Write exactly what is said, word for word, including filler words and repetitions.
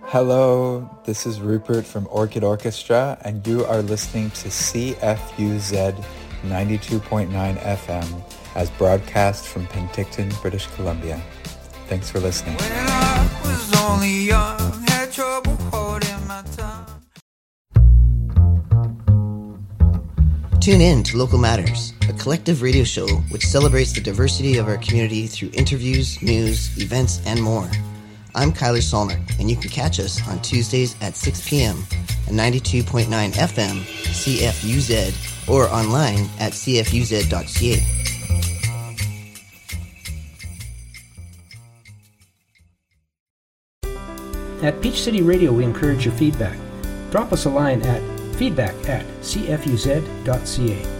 Hello, this is Rupert from Orchid Orchestra, and you are listening to C F U Z ninety-two point nine F M as broadcast from Penticton, British Columbia. Thanks for listening. When I was only young, had trouble holding my tongue. Tune in to Local Matters, a collective radio show which celebrates the diversity of our community through interviews, news, events, and more. I'm Kyler Solner, and you can catch us on Tuesdays at six p.m. at ninety-two point nine F M, C F U Z, or online at c f u z dot c a. At Peach City Radio, we encourage your feedback. Drop us a line at feedback at c f u z dot c a.